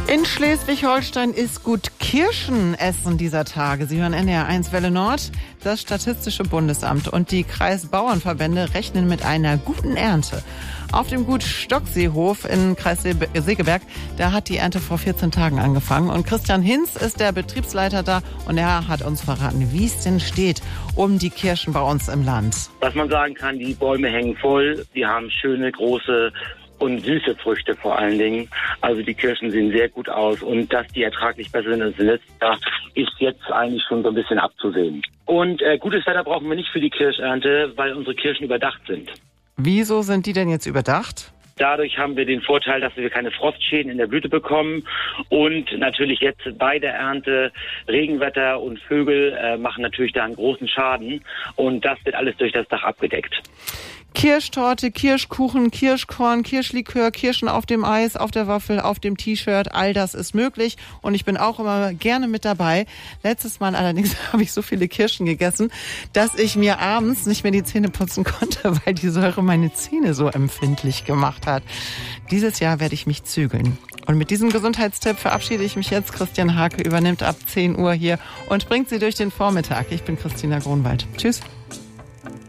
In Schleswig-Holstein ist gut Kirschen essen dieser Tage. Sie hören NDR 1 Welle Nord. Das Statistische Bundesamt und die Kreisbauernverbände rechnen mit einer guten Ernte. Auf dem Gut Stockseehof in Kreis Segeberg, da hat die Ernte vor 14 Tagen angefangen. Und Christian Hinz ist der Betriebsleiter da und er hat uns verraten, wie es denn steht um die Kirschen bei uns im Land. Was man sagen kann, die Bäume hängen voll. Die haben schöne, große und süße Früchte vor allen Dingen. Also die Kirschen sehen sehr gut aus und dass die ertraglich besser sind als letztes Jahr, ist jetzt eigentlich schon so ein bisschen abzusehen. Und gutes Wetter brauchen wir nicht für die Kirschernte, weil unsere Kirschen überdacht sind. Wieso sind die denn jetzt überdacht? Dadurch haben wir den Vorteil, dass wir keine Frostschäden in der Blüte bekommen und natürlich jetzt bei der Ernte Regenwetter und Vögel machen natürlich da einen großen Schaden und das wird alles durch das Dach abgedeckt. Kirschtorte, Kirschkuchen, Kirschkorn, Kirschlikör, Kirschen auf dem Eis, auf der Waffel, auf dem T-Shirt, all das ist möglich und ich bin auch immer gerne mit dabei. Letztes Mal allerdings habe ich so viele Kirschen gegessen, dass ich mir abends nicht mehr die Zähne putzen konnte, weil die Säure meine Zähne so empfindlich gemacht hat. Dieses Jahr werde ich mich zügeln. Und mit diesem Gesundheitstipp verabschiede ich mich jetzt. Christian Hake übernimmt ab 10 Uhr hier und bringt Sie durch den Vormittag. Ich bin Christina Gronwald. Tschüss.